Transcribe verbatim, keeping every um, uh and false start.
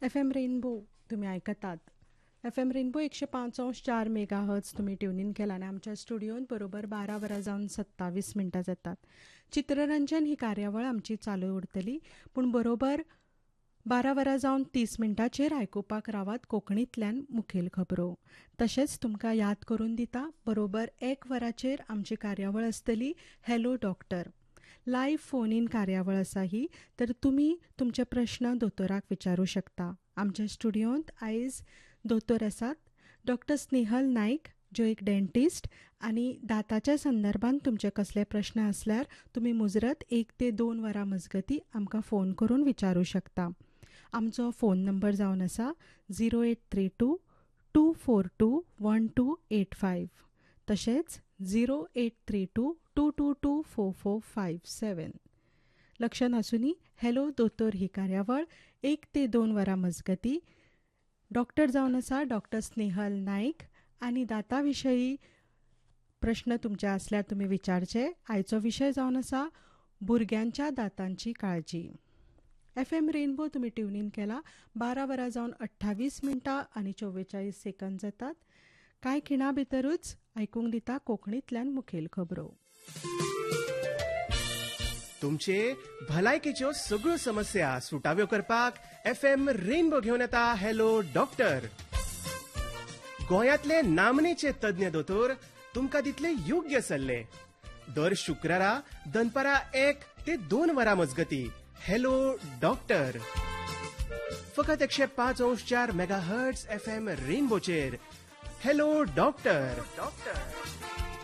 F M rainbow तुम्ही ऐकतात. F M rainbow एकशे पाच अंश चार मेगा हर्ट्ज तुम्ही ट्यून इन केला आणि आमच्या स्टुडिओन बरोबर बारा वरां जावन सत्तावीस मिनटां जातात. चित्ररंजन ही कार्यावळ आमची चालू उरतली, पूण बरोबर बारा वरां जावन तीस मिनटांचेर आयकुपाक रावात कोंकणींतल्यान मुखेल खबरो. तशेंच तुमकां याद करून दिता, बरोबर एक वराचेर आमची कार्यावळ आसतली hello doctor. Live phone in कार्यावळ आसा ही, तर तुमी तुमचे प्रश्न दोतोराक विचारूं शकता. आमच्या स्टुडिओंत आयज दोतोर आसात डॉक्टर स्नेहल नायक, ज्यो एक डेंटिस्ट, आनी दांताच्या संदर्भान तुमचे कसले प्रश्न आसल्यार तुमी मुजरत एक ते दोन वरां मजगती आमकां फोन करून विचारूं शकता. आमचो फोन नंबर जावन आसा zero eight three to to four to one two eight five, तशेंच zero eight three to to to to four four five सेवन. लक्षात आसुनी, हॅलो दोतोर ही कार्यावळ एक ते दोन वरां मजगती. डॉक्टर जावन आसा डॉक्टर स्नेहल नायक, आनी दांता विशयी प्रश्न तुमचे आसल्यार तुमी विचारचे. आयचो विशय जावन आसा भुरग्यांच्या दांतांची काळजी. एफ एम रेनबो तुमी ट्यून इन केला. बारा वरां जावन अठ्ठावीस मिनटां आनी चोव्वेचाळीस सेकंद जातात. कांय खिणां भितरूच आयकूंक दिता कोंकणींतल्यान मुखेल खबरो. तुमचे भलायकेच्यो सगळ्यो समस्या सुटाव्यो करपाक एफ एम रेनबो घेवन येता हॅलो डॉक्टर. गोंयांतले नामनेचे तज्ञ दोतोर तुमकां दितले योग्य सल्ले. दर शुक्रारा दनपारां एक ते दोन वरां मजगती हॅलो डॉक्टर. फकत एकशे पाच अंश चार mega hertz F M रेनबोचेर hello doctor. Doctor